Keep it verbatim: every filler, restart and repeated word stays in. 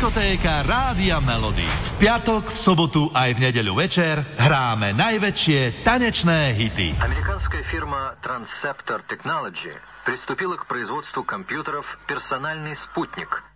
Diskotéka Rádia Melody. V piatok, v sobotu aj v nedeľu večer hráme najväčšie tanečné hity. Американская фирма Transceptor Technology приступила к производству компьютеров «Персональный спутник».